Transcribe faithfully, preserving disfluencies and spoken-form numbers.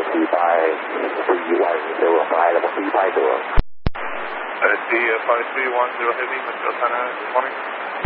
three five three one zero five, level three five zero. Uh, D five three one zero Heavy, Mister Osana, good morning.